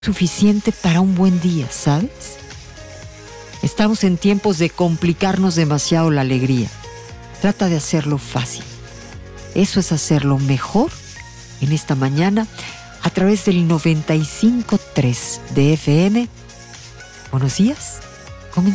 suficiente para un buen día, ¿sabes? Estamos en tiempos de complicarnos demasiado la alegría. Trata de hacerlo fácil. Eso es hacerlo mejor en esta mañana a través del 95.3 de FM. Buenos días.